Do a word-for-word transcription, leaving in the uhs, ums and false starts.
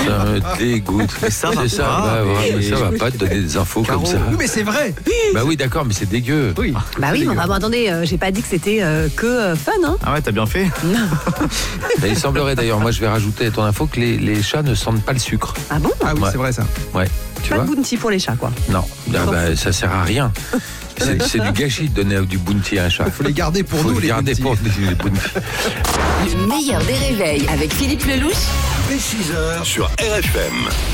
Ça me dégoûte. Mais ça va C'est pas. bah, ouais, mais ça va pas te donner des infos Caro. comme ça. Oui, mais c'est vrai. Bah oui, d'accord, mais c'est dégueu. Oui. Bah oui, mais enfin, bon, attendez, euh, j'ai pas dit que c'était euh, que euh, fun, hein. Ah ouais, t'as bien fait. Bah, il semblerait d'ailleurs, moi je vais rajouter à ton info que les, les chats ne sentent pas le sucre. Ah bon? Ah oui, Ouais. c'est vrai ça. Ouais, tu Pas vois. de bounty pour les chats, quoi. Non, ah, bah, ça sert à rien. C'est, c'est du gâchis de donner du bounty à un chat. Faut les garder pour Faut nous, le les garder bounty. pour nous, les bounty. Le meilleur des réveils avec Philippe Lelouch. Dès six heures sur R F M.